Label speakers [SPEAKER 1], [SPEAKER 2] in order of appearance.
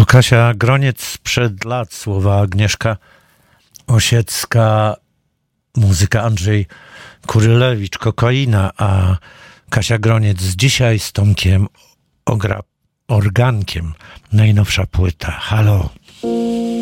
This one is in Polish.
[SPEAKER 1] Kasia Groniec sprzed lat, słowa Agnieszka Osiecka, muzyka Andrzej Kurylewicz, Kokaina, a Kasia Groniec dzisiaj z Tomkiem Organkiem. Najnowsza płyta. Halo.